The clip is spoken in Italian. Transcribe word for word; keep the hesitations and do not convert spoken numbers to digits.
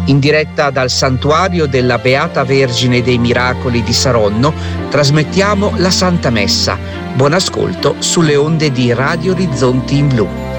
In diretta dal Santuario della Beata Vergine dei Miracoli di Saronno trasmettiamo la Santa Messa. Buon ascolto sulle onde di Radio Orizzonti in Blu.